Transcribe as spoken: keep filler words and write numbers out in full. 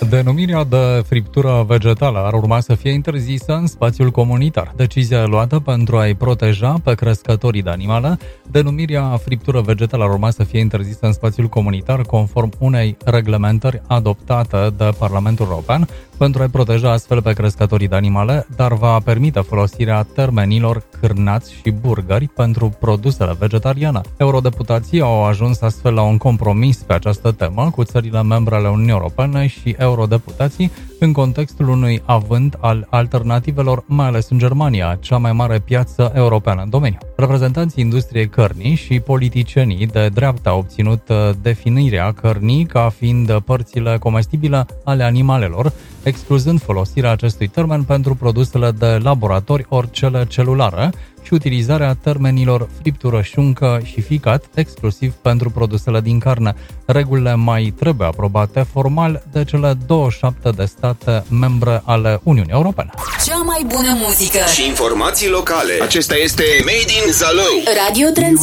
Denumirea de friptură vegetală ar urma să fie interzisă în spațiul comunitar. Decizia luată pentru a-i proteja pe crescătorii de animale. Denumirea friptură vegetală ar urma să fie interzisă în spațiul comunitar conform unei reglementări adoptate de Parlamentul European pentru a-i proteja astfel pe crescătorii de animale, dar va permite folosirea termenilor cârnați și burgări pentru produsele vegetariane. Eurodeputații au ajuns astfel la un compromis pe această temă cu țările membre ale Uniunii Europene și eurodeputații în contextul unui avânt al alternativelor, mai ales în Germania, cea mai mare piață europeană în domeniu. Reprezentanții industriei cărnii și politicienii de dreapta au obținut definirea cărnii ca fiind părțile comestibile ale animalelor, excluzând folosirea acestui termen pentru produsele de laboratori ori cele celulare și utilizarea termenilor friptură, șuncă și ficat exclusiv pentru produsele din carne. Regulile mai trebuie aprobate formal de cele douăzeci și șapte de state membre ale Uniunii Europene. Cea mai bună muzică și informații locale. Acesta este Made in Zalău. Radio Trans